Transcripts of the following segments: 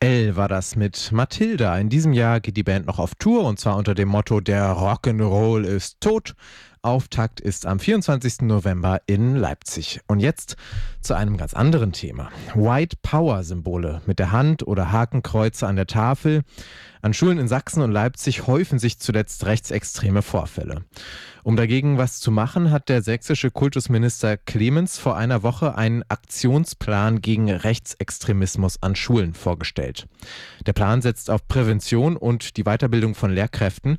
L war das mit Mathilda. In diesem Jahr geht die Band noch auf Tour und zwar unter dem Motto Der Rock'n'Roll ist tot. Auftakt ist am 24. November in Leipzig. Und jetzt zu einem ganz anderen Thema. White Power Symbole mit der Hand oder Hakenkreuze an der Tafel. An Schulen in Sachsen und Leipzig häufen sich zuletzt rechtsextreme Vorfälle. Um dagegen was zu machen, hat der sächsische Kultusminister Clemens vor einer Woche einen Aktionsplan gegen Rechtsextremismus an Schulen vorgestellt. Der Plan setzt auf Prävention und die Weiterbildung von Lehrkräften.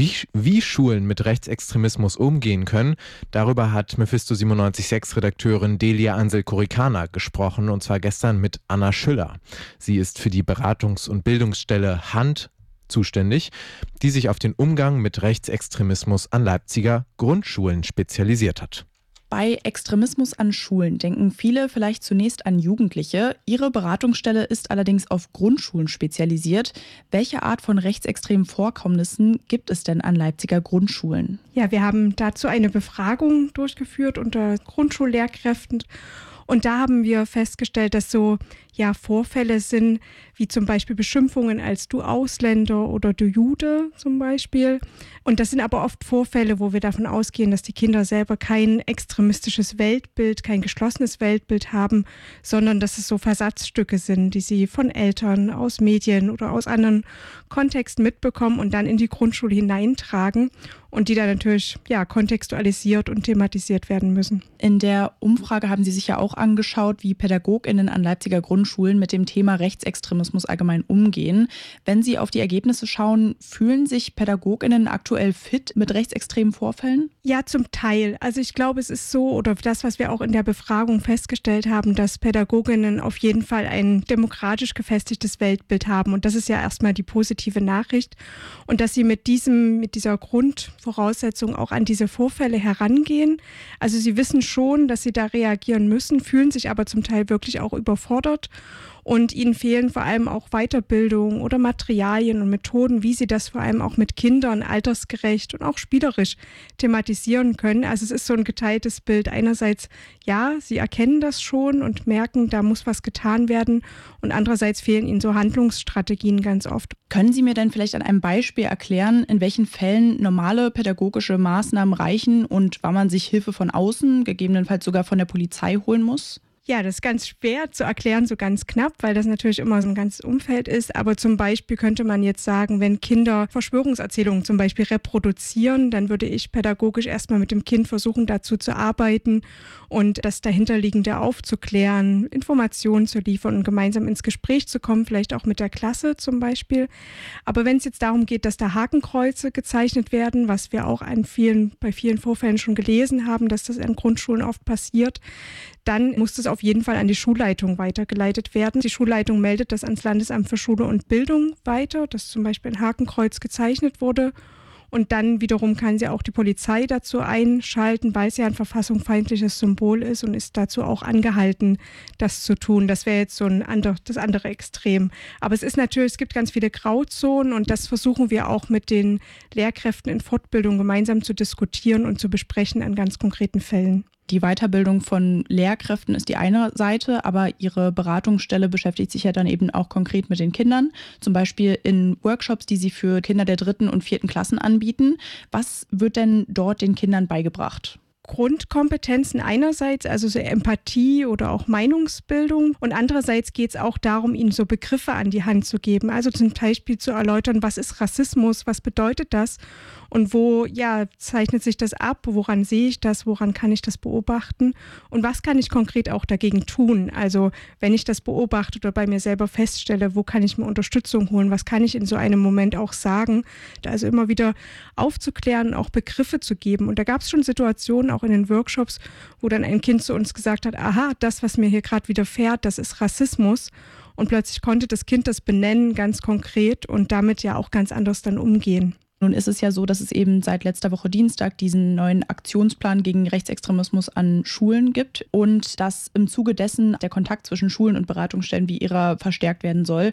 Wie Schulen mit Rechtsextremismus umgehen können, darüber hat Mephisto 97.6-Redakteurin Delia Ansel-Kurikana gesprochen, und zwar gestern mit Anna Schüller. Sie ist für die Beratungs- und Bildungsstelle Hand zuständig, die sich auf den Umgang mit Rechtsextremismus an Leipziger Grundschulen spezialisiert hat. Bei Extremismus an Schulen denken viele vielleicht zunächst an Jugendliche. Ihre Beratungsstelle ist allerdings auf Grundschulen spezialisiert. Welche Art von rechtsextremen Vorkommnissen gibt es denn an Leipziger Grundschulen? Ja, wir haben dazu eine Befragung durchgeführt unter Grundschullehrkräften. Und da haben wir festgestellt, dass so Vorfälle sind, wie zum Beispiel Beschimpfungen als du Ausländer oder du Jude zum Beispiel. Und das sind aber oft Vorfälle, wo wir davon ausgehen, dass die Kinder selber kein extremistisches Weltbild, kein geschlossenes Weltbild haben, sondern dass es so Versatzstücke sind, die sie von Eltern, aus Medien oder aus anderen Kontexten mitbekommen und dann in die Grundschule hineintragen und die dann natürlich kontextualisiert und thematisiert werden müssen. In der Umfrage haben Sie sich ja auch angeschaut, wie PädagogInnen an Leipziger Grundschulen mit dem Thema Rechtsextremismus allgemein umgehen. Wenn Sie auf die Ergebnisse schauen, fühlen sich PädagogInnen aktuell fit mit rechtsextremen Vorfällen? Ja, zum Teil. Also ich glaube, es ist so, oder das, was wir auch in der Befragung festgestellt haben, dass Pädagoginnen auf jeden Fall ein demokratisch gefestigtes Weltbild haben. Und das ist ja erstmal die positive Nachricht. Und dass sie mit dieser Grundvoraussetzung auch an diese Vorfälle herangehen. Also sie wissen schon, dass sie da reagieren müssen, fühlen sich aber zum Teil wirklich auch überfordert. Und ihnen fehlen vor allem auch Weiterbildung oder Materialien und Methoden, wie sie das vor allem auch mit Kindern altersgerecht und auch spielerisch thematisieren können. Also es ist so ein geteiltes Bild. Einerseits, ja, sie erkennen das schon und merken, da muss was getan werden. Und andererseits fehlen ihnen so Handlungsstrategien ganz oft. Können Sie mir denn vielleicht an einem Beispiel erklären, in welchen Fällen normale pädagogische Maßnahmen reichen und wann man sich Hilfe von außen, gegebenenfalls sogar von der Polizei holen muss? Ja, das ist ganz schwer zu erklären, so ganz knapp, weil das natürlich immer so ein ganzes Umfeld ist. Aber zum Beispiel könnte man jetzt sagen, wenn Kinder Verschwörungserzählungen zum Beispiel reproduzieren, dann würde ich pädagogisch erstmal mit dem Kind versuchen, dazu zu arbeiten und das Dahinterliegende aufzuklären, Informationen zu liefern und gemeinsam ins Gespräch zu kommen, vielleicht auch mit der Klasse zum Beispiel. Aber wenn es jetzt darum geht, dass da Hakenkreuze gezeichnet werden, was wir auch bei vielen Vorfällen schon gelesen haben, dass das an Grundschulen oft passiert, dann muss das auf jeden Fall an die Schulleitung weitergeleitet werden. Die Schulleitung meldet das ans Landesamt für Schule und Bildung weiter, dass zum Beispiel ein Hakenkreuz gezeichnet wurde. Und dann wiederum kann sie auch die Polizei dazu einschalten, weil es ja ein verfassungsfeindliches Symbol ist und ist dazu auch angehalten, das zu tun. Das wäre jetzt das andere Extrem. Aber es gibt ganz viele Grauzonen und das versuchen wir auch mit den Lehrkräften in Fortbildung gemeinsam zu diskutieren und zu besprechen an ganz konkreten Fällen. Die Weiterbildung von Lehrkräften ist die eine Seite, aber Ihre Beratungsstelle beschäftigt sich ja dann eben auch konkret mit den Kindern, zum Beispiel in Workshops, die Sie für Kinder der 3. und 4. Klassen anbieten. Was wird denn dort den Kindern beigebracht? Grundkompetenzen einerseits, also so Empathie oder auch Meinungsbildung, und andererseits geht es auch darum, ihnen so Begriffe an die Hand zu geben, also zum Beispiel zu erläutern, was ist Rassismus, was bedeutet das und wo zeichnet sich das ab, woran sehe ich das, woran kann ich das beobachten und was kann ich konkret auch dagegen tun, also wenn ich das beobachte oder bei mir selber feststelle, wo kann ich mir Unterstützung holen, was kann ich in so einem Moment auch sagen, da also immer wieder aufzuklären, auch Begriffe zu geben, und da gab es schon Situationen, auch in den Workshops, wo dann ein Kind zu uns gesagt hat, aha, das, was mir hier gerade widerfährt, das ist Rassismus. Und plötzlich konnte das Kind das benennen, ganz konkret, und damit ja auch ganz anders dann umgehen. Nun ist es ja so, dass es eben seit letzter Woche Dienstag diesen neuen Aktionsplan gegen Rechtsextremismus an Schulen gibt und dass im Zuge dessen der Kontakt zwischen Schulen und Beratungsstellen wie Ihrer verstärkt werden soll.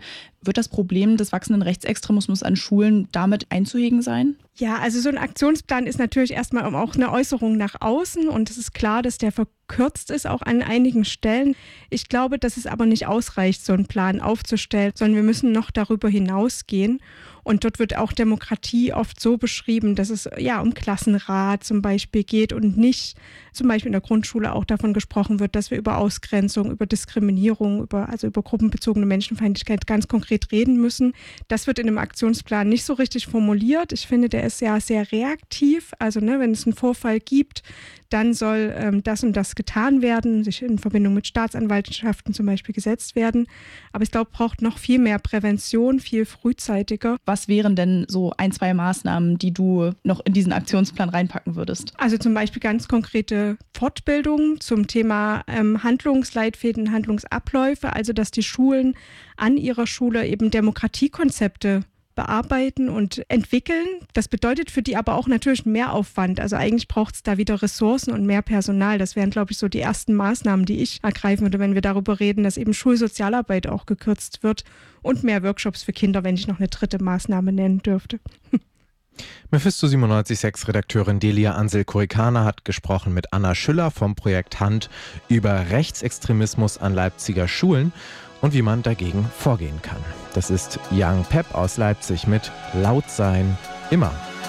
Wird das Problem des wachsenden Rechtsextremismus an Schulen damit einzuhegen sein? Ja, also so ein Aktionsplan ist natürlich erstmal auch eine Äußerung nach außen und es ist klar, dass der verkürzt ist, auch an einigen Stellen. Ich glaube, dass es aber nicht ausreicht, so einen Plan aufzustellen, sondern wir müssen noch darüber hinausgehen. Und dort wird auch Demokratie oft so beschrieben, dass es ja um Klassenrat zum Beispiel geht und nicht zum Beispiel in der Grundschule auch davon gesprochen wird, dass wir über Ausgrenzung, über Diskriminierung, über gruppenbezogene Menschenfeindlichkeit ganz konkret reden müssen. Das wird in einem Aktionsplan nicht so richtig formuliert. Ich finde, der ist ja sehr reaktiv. Also wenn es einen Vorfall gibt, dann soll das und das getan werden, sich in Verbindung mit Staatsanwaltschaften zum Beispiel gesetzt werden. Aber ich glaube, braucht noch viel mehr Prävention, viel frühzeitiger. Was wären denn so 1, 2 Maßnahmen, die du noch in diesen Aktionsplan reinpacken würdest? Also zum Beispiel ganz konkrete Fortbildungen zum Thema Handlungsleitfäden, Handlungsabläufe, also dass die Schulen an ihrer Schule eben Demokratiekonzepte bearbeiten und entwickeln. Das bedeutet für die aber auch natürlich mehr Aufwand. Also eigentlich braucht es da wieder Ressourcen und mehr Personal. Das wären, glaube ich, so die ersten Maßnahmen, die ich ergreifen würde, wenn wir darüber reden, dass eben Schulsozialarbeit auch gekürzt wird und mehr Workshops für Kinder, wenn ich noch eine dritte Maßnahme nennen dürfte. Mephisto 97.6 Redakteurin Delia Ansel-Korikana hat gesprochen mit Anna Schüller vom Projekt Hand über Rechtsextremismus an Leipziger Schulen und wie man dagegen vorgehen kann. Das ist Young Pep aus Leipzig mit Laut sein immer.